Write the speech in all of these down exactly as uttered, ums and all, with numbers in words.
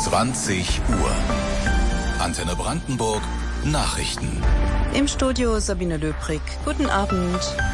zwanzig Uhr. Antenne Brandenburg, Nachrichten. Im Studio Sabine Löbrig. Guten Abend.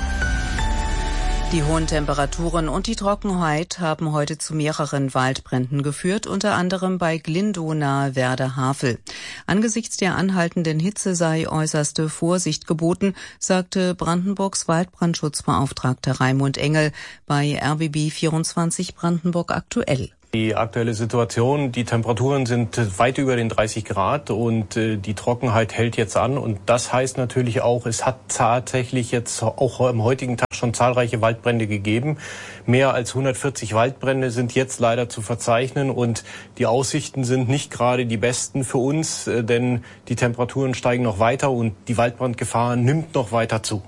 Die hohen Temperaturen und die Trockenheit haben heute zu mehreren Waldbränden geführt, unter anderem bei Glindow nahe Werder-Havel. Angesichts der anhaltenden Hitze sei äußerste Vorsicht geboten, sagte Brandenburgs Waldbrandschutzbeauftragter Raimund Engel bei R B B vierundzwanzig Brandenburg aktuell. Die aktuelle Situation, die Temperaturen sind weit über den dreißig Grad und äh, die Trockenheit hält jetzt an. Und das heißt natürlich auch, es hat tatsächlich jetzt auch am heutigen Tag schon zahlreiche Waldbrände gegeben. Mehr als hundertvierzig Waldbrände sind jetzt leider zu verzeichnen und die Aussichten sind nicht gerade die besten für uns, äh, denn die Temperaturen steigen noch weiter und die Waldbrandgefahr nimmt noch weiter zu.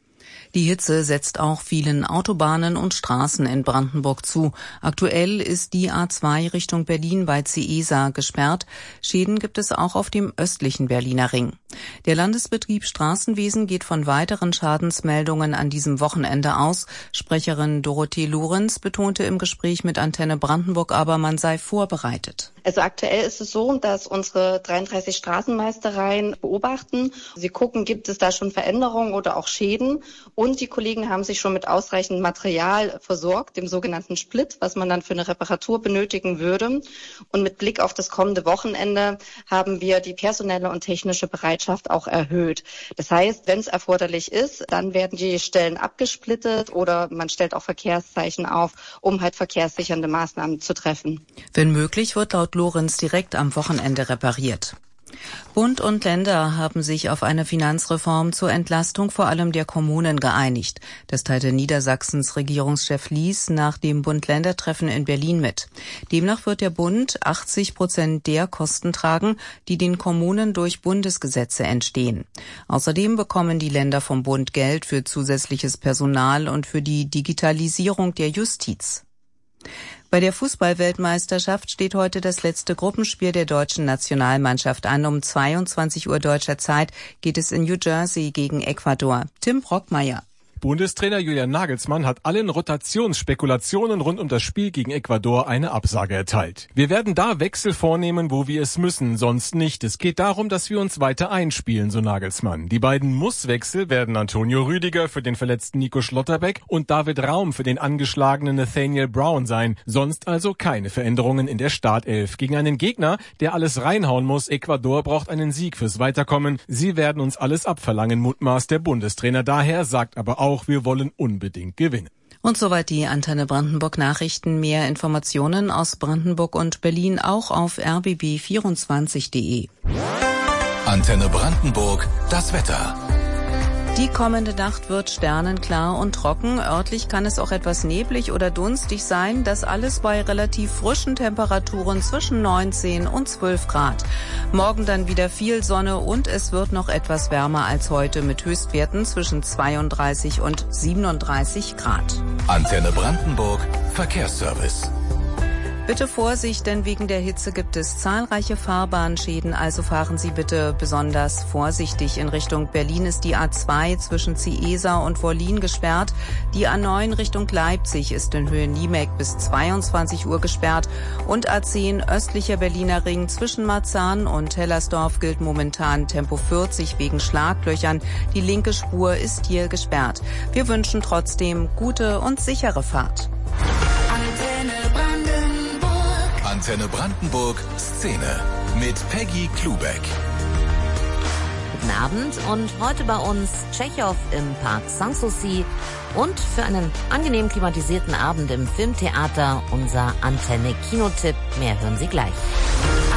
Die Hitze setzt auch vielen Autobahnen und Straßen in Brandenburg zu. Aktuell ist die A zwei Richtung Berlin bei Ciesa gesperrt. Schäden gibt es auch auf dem östlichen Berliner Ring. Der Landesbetrieb Straßenwesen geht von weiteren Schadensmeldungen an diesem Wochenende aus. Sprecherin Dorothee Lorenz betonte im Gespräch mit Antenne Brandenburg aber, man sei vorbereitet. Also aktuell ist es so, dass unsere dreiunddreißig Straßenmeistereien beobachten. Sie gucken, gibt es da schon Veränderungen oder auch Schäden. Und die Kollegen haben sich schon mit ausreichend Material versorgt, dem sogenannten Split, was man dann für eine Reparatur benötigen würde. Und mit Blick auf das kommende Wochenende haben wir die personelle und technische Bereitschaft auch erhöht. Das heißt, wenn es erforderlich ist, dann werden die Stellen abgesplittet oder man stellt auch Verkehrszeichen auf, um halt verkehrssichernde Maßnahmen zu treffen. Wenn möglich, wird laut Lorenz direkt am Wochenende repariert. Bund und Länder haben sich auf eine Finanzreform zur Entlastung vor allem der Kommunen geeinigt. Das teilte Niedersachsens Regierungschef Lies nach dem Bund-Länder-Treffen in Berlin mit. Demnach wird der Bund achtzig Prozent der Kosten tragen, die den Kommunen durch Bundesgesetze entstehen. Außerdem bekommen die Länder vom Bund Geld für zusätzliches Personal und für die Digitalisierung der Justiz. Bei der Fußball-Weltmeisterschaft steht heute das letzte Gruppenspiel der deutschen Nationalmannschaft an. Um zweiundzwanzig Uhr deutscher Zeit geht es in New Jersey gegen Ecuador. Tim Brockmeier. Bundestrainer Julian Nagelsmann hat allen Rotationsspekulationen rund um das Spiel gegen Ecuador eine Absage erteilt. Wir werden da Wechsel vornehmen, wo wir es müssen, sonst nicht. Es geht darum, dass wir uns weiter einspielen, so Nagelsmann. Die beiden Musswechsel werden Antonio Rüdiger für den verletzten Nico Schlotterbeck und David Raum für den angeschlagenen Nathaniel Brown sein. Sonst also keine Veränderungen in der Startelf. Gegen einen Gegner, der alles reinhauen muss. Ecuador braucht einen Sieg fürs Weiterkommen. Sie werden uns alles abverlangen, mutmaßt der Bundestrainer. Daher sagt aber auch, Auch wir wollen unbedingt gewinnen. Und soweit die Antenne Brandenburg Nachrichten. Mehr Informationen aus Brandenburg und Berlin auch auf r b b vierundzwanzig punkt d e. Antenne Brandenburg, das Wetter. Die kommende Nacht wird sternenklar und trocken. Örtlich kann es auch etwas neblig oder dunstig sein. Das alles bei relativ frischen Temperaturen zwischen neunzehn und zwölf Grad. Morgen dann wieder viel Sonne und es wird noch etwas wärmer als heute mit Höchstwerten zwischen zweiunddreißig und siebenunddreißig Grad. Antenne Brandenburg, Verkehrsservice. Bitte Vorsicht, denn wegen der Hitze gibt es zahlreiche Fahrbahnschäden, also fahren Sie bitte besonders vorsichtig. In Richtung Berlin ist die A zwei zwischen Ciesa und Wollin gesperrt. Die A neun Richtung Leipzig ist in Höhe Niemek bis zweiundzwanzig Uhr gesperrt und A zehn östlicher Berliner Ring zwischen Marzahn und Hellersdorf gilt momentan Tempo vierzig wegen Schlaglöchern. Die linke Spur ist hier gesperrt. Wir wünschen trotzdem gute und sichere Fahrt. Antenne Brandenburg Szene mit Peggy Klubeck. Guten Abend und heute bei uns Tschechow im Park Sanssouci und für einen angenehm klimatisierten Abend im Filmtheater unser Antenne-Kinotipp. Mehr hören Sie gleich.